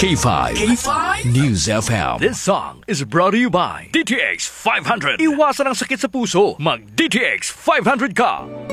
K5. News FM. This song is brought to you by DTX 500. Iwasan ang sakit sa puso. Mag DTX 500 ka.